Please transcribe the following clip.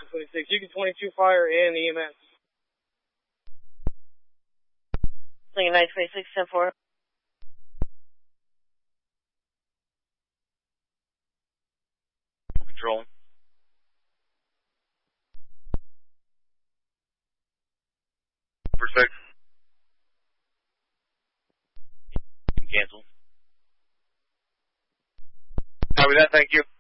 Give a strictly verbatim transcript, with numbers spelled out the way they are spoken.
twenty-six, you can twenty-two fire and E M S. Lincoln nine twenty-six, ten four. Controlling. For six. Cancel. Copy that, thank you.